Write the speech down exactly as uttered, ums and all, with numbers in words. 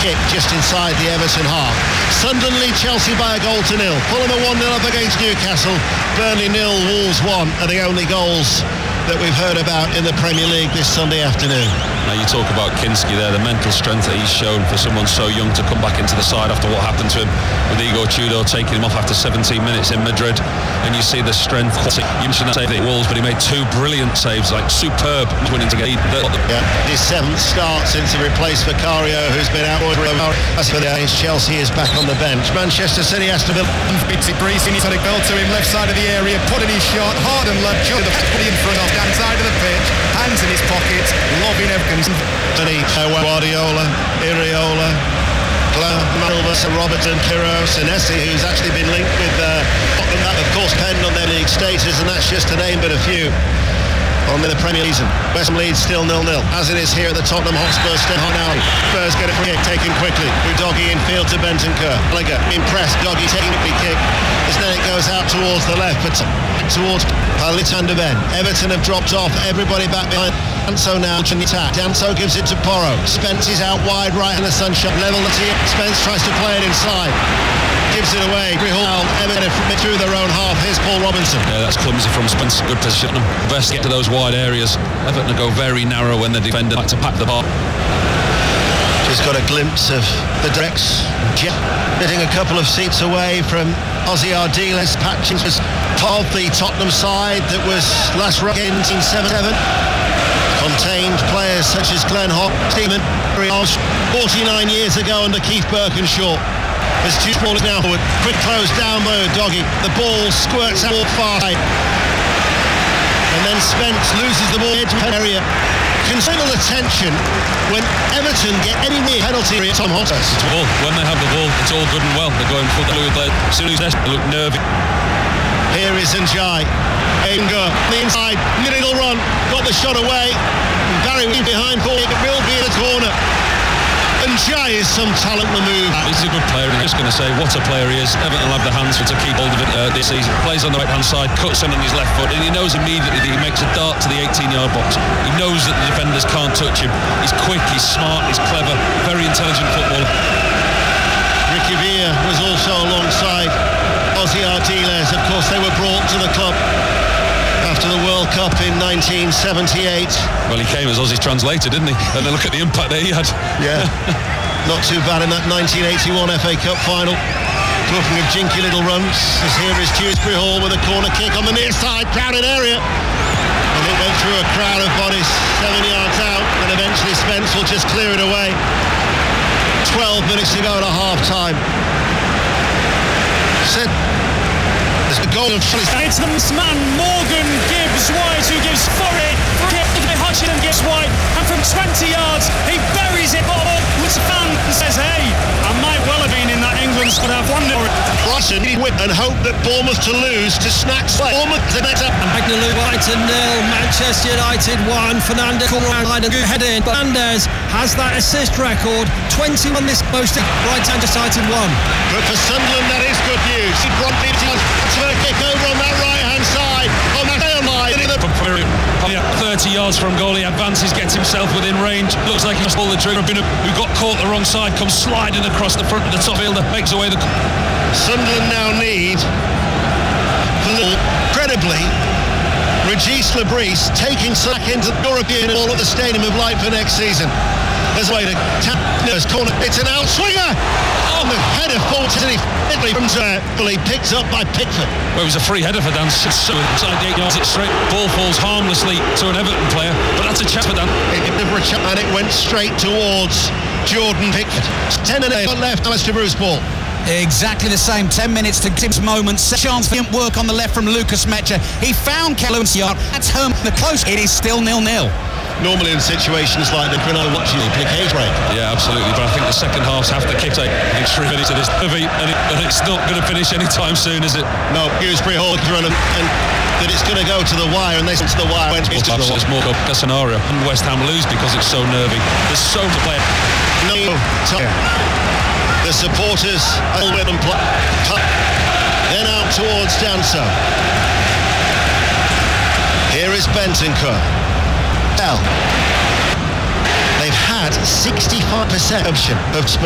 kick just inside the Everton half. Sunderland lead Chelsea by a goal to nil. Fulham are one nil up against Newcastle. Burnley nil, Wolves one are the only goals that we've heard about in the Premier League this Sunday afternoon. Now you talk about Kinski there, the mental strength that he's shown for someone so young to come back into the side after what happened to him with Igor Tudor taking him off after seventeen minutes in Madrid, and you see the strength. You mentioned that save at Wolves, but he made two brilliant saves, like superb winning to get the, the, yeah, his seventh start since he replaced Vicario, who's been out. As for the Chelsea is back on the bench. Manchester City has to build. Bitsy Breeze, he's had a goal to him, left side of the area, put in his shot, hard and left, the in front of down side of the pitch, hands in his pockets, loving Evans. Guardiola, Iriola, Malvas, Robertson, Kiro, Senesi, who's actually been linked with uh, Tottenham, that of course depend on their league status, and that's just to name but a few on the Premier League season. West Ham leads still nil nil, as it is here at the Tottenham Hotspur Stadium now. Spurs get a free kick taken quickly. Udogie infield to Bentancur. Gallagher impressed. Udogie taking a free kick. As then it goes out towards the left, but towards Alexander Ben. Everton have dropped off. Everybody back behind. Danso now to the attack. Danso gives it to Porro. Spence is out wide right in the sunshine. Level the team. Spence tries to play it inside. Gives it away. Everton through their own half. Here's Paul Robinson. Yeah, that's clumsy from Spence. Good position. Best get to those wide areas. Everton go very narrow when the defender like to pack the ball. Just got a glimpse of the Drex. Getting a couple of seats away from Ozzy Ardiles. Patchings was part of the Tottenham side that was last run in nineteen seventy-seven. Contained players such as Glenn Hock, Stephen Riage, forty-nine years ago under Keith Birkinshaw. As two ball now forward, quick close down by Udogie. The ball squirts out far. And then Spence loses the ball edge area. Considerable attention when Everton get any near penalty area. Tom Hotspur. When they have the ball, it's all good and well. They're going full blue. As soon as they look nervy. Here is Njai. Anger, the inside, little run, got the shot away. Barry behind for it, will be in the corner. Njai is some talent removed. He's a good player. I'm just going to say what a player he is. Everton will have the hands for to keep hold of it uh, this season. Plays on the right hand side, cuts in on his left foot, and he knows immediately that he makes a dart to the eighteen yard box. He knows that the defenders can't touch him. He's quick, he's smart, he's clever, very intelligent footballer. Ricky Villa was also alongside Ozzy Ardiles. Of course, they were brought to the club after the World Cup in nineteen seventy-eight. Well, he came as Ozzy's translator, didn't he? And then look at the impact that he had. Yeah, not too bad in that nineteen eighty-one F A Cup final. Talking of jinky little runs, as here is Dewsbury Hall with a corner kick on the near side, crowded area. And it went through a crowd of bodies, seven yards out, and eventually Spence will just clear it away. twelve minutes to go at a half-time. Said... There's the goal of It's the man Morgan Gibbs White who gives Forret. Hutchinson gives White, and from twenty yards he buries it. Ball looks a fan and says, "Hey, I might well have been in that England squad. I've won it." Russian and hope that Bournemouth to lose to snacks. Bournemouth to better. Magnalu White to nil. Manchester United one. Fernandez and head in. Fernandez has that assist record. twenty-one this most. Right-hander sighted one. But for Sunderland, that is good news. He brought the kick over on that right-hand side. On that line. thirty yards from goal, he advances, gets himself within range. Looks like he's pulled the trigger. Who got caught the wrong side, comes sliding across the front of the top fielder, makes away the. Sunderland now need, incredibly, Regis Lebris taking slack into the European ball at the Stadium of Light for next season. There's a way to tap this corner. It's an outswinger on the header forward to the from fully picked up by Pickford. Well, it was a free header for Dan. So inside the eight yards, it's straight. Ball falls harmlessly to an Everton player, but that's a chance for Dan. And it went straight towards Jordan Pickford. Ten and eight left. Alistair Bruce ball. Exactly the same. Ten minutes to Tim's moment. Chance for work on the left from Lucas Metcher. He found Kellerman's yard. That's home. The close. It is still nil nil. Normally in situations like that, Grenada watching the cage break. Yeah, absolutely. But I think the second half's half the kick take extremely to this movie, and, it, and it's not going to finish anytime soon, is it? No, Dewsbury Hall can run and, and that it's going to go to the wire, and they sent to the wire. It's well, more of a scenario, and West Ham lose because it's so nervy. There's so much play. No, the supporters all with them play. Then out towards Danso. Here is Bentancur. They've had sixty-five percent option of